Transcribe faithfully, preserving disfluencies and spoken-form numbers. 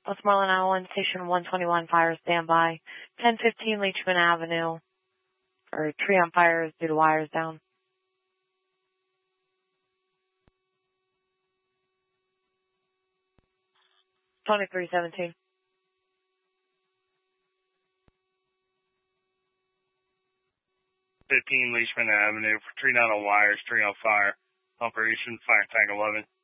Westmoreland Island, Station one twenty-one, fire standby. ten fifteen Leachman Avenue, or tree on fire due to wires down. twenty-three seventeen. fifteen Leachman Avenue, for tree down on wires, tree on fire. Operation Fire Tank eleven.